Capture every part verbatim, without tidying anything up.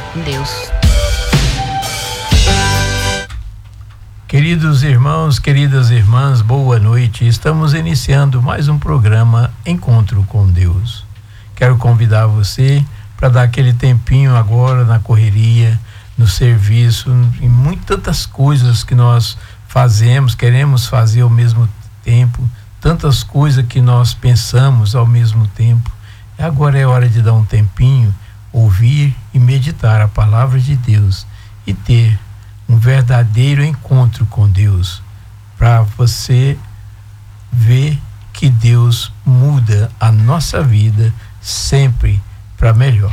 com Deus. Queridos irmãos, queridas irmãs, boa noite. Estamos iniciando mais um programa Encontro com Deus. Quero convidar você para dar aquele tempinho agora na correria, no serviço, em muitas tantas coisas que nós fazemos, queremos fazer ao mesmo tempo, tantas coisas que nós pensamos ao mesmo tempo. Agora é hora de dar um tempinho, ouvir e meditar a palavra de Deus e ter um verdadeiro encontro com Deus, para você ver que Deus muda a nossa vida sempre para melhor.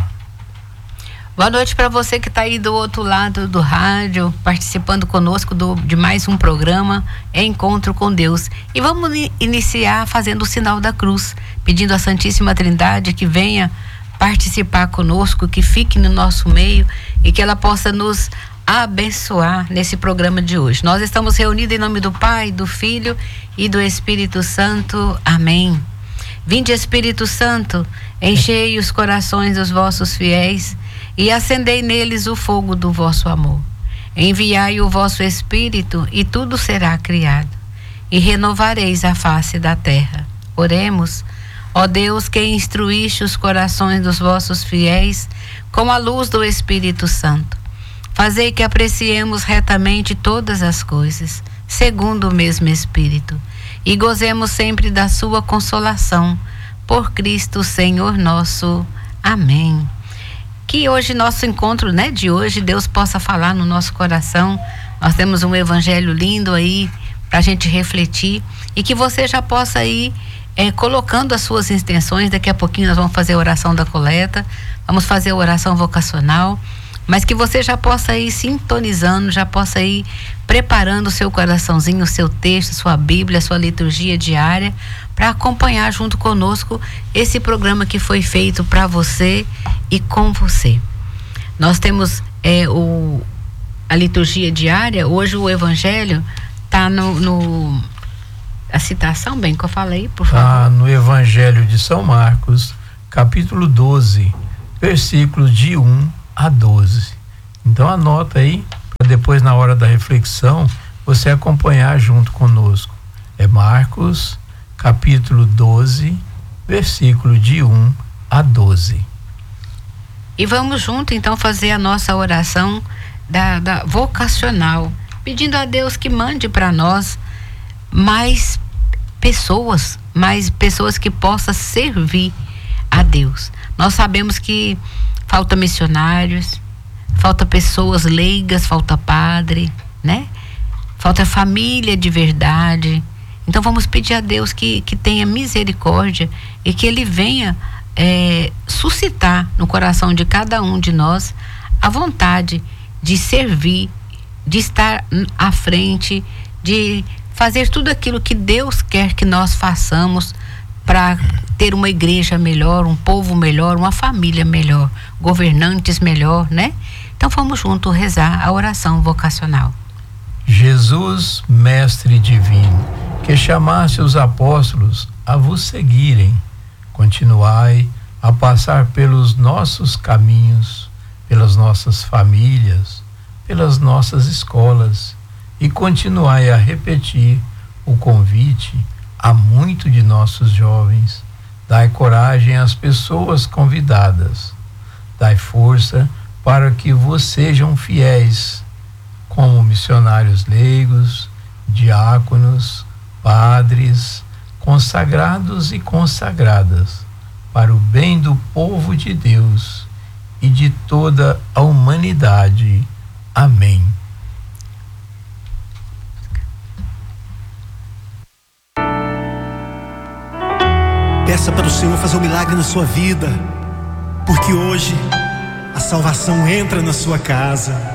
Boa noite para você que está aí do outro lado do rádio, participando conosco do, de mais um programa Encontro com Deus. E vamos iniciar fazendo o sinal da cruz, pedindo à Santíssima Trindade que venha participar conosco, que fique no nosso meio e que ela possa nos abençoar nesse programa de hoje. Nós estamos reunidos em nome do Pai, do Filho e do Espírito Santo. Amém. Vinde, Espírito Santo, enchei os corações dos vossos fiéis e acendei neles o fogo do vosso amor. Enviai o vosso Espírito e tudo será criado, e renovareis a face da terra. Oremos. Ó Deus, que instruíste os corações dos vossos fiéis com a luz do Espírito Santo, fazei que apreciemos retamente todas as coisas, segundo o mesmo Espírito, e gozemos sempre da sua consolação, por Cristo Senhor nosso. Amém. Que hoje nosso encontro, né, de hoje, Deus possa falar no nosso coração. Nós temos um evangelho lindo aí para a gente refletir, e que você já possa ir é, colocando as suas intenções. Daqui a pouquinho nós vamos fazer a oração da coleta, vamos fazer a oração vocacional, mas que você já possa ir sintonizando, já possa ir preparando o seu coraçãozinho, o seu texto, sua Bíblia, sua liturgia diária, para acompanhar junto conosco esse programa que foi feito para você e com você. Nós temos é, o, a liturgia diária. Hoje o evangelho está no, no... A citação, bem, que eu falei, por favor. Está no Evangelho de São Marcos, capítulo doze, versículos de um a doze. Então anota aí, para depois na hora da reflexão você acompanhar junto conosco. É Marcos capítulo doze, versículo de um a doze. E vamos junto então fazer a nossa oração da, da vocacional, pedindo a Deus que mande para nós mais pessoas, mais pessoas que possam servir a Deus. Nós sabemos que falta missionários, falta pessoas leigas, falta padre, né? Falta família de verdade. Então vamos pedir a Deus que, que tenha misericórdia e que Ele venha é, suscitar no coração de cada um de nós a vontade de servir, de estar à frente, de fazer tudo aquilo que Deus quer que nós façamos para ter uma igreja melhor, um povo melhor, uma família melhor, governantes melhor, né? Então vamos juntos rezar a oração vocacional. Jesus, Mestre Divino, que chamaste os apóstolos a vos seguirem, continuai a passar pelos nossos caminhos, pelas nossas famílias, pelas nossas escolas, e continuai a repetir o convite a muitos de nossos jovens. Dai coragem às pessoas convidadas, dai força para que vos sejam fiéis, como missionários leigos, diáconos, padres, consagrados e consagradas, para o bem do povo de Deus e de toda a humanidade. Amém. Peça para o Senhor fazer um milagre na sua vida, porque hoje a salvação entra na sua casa.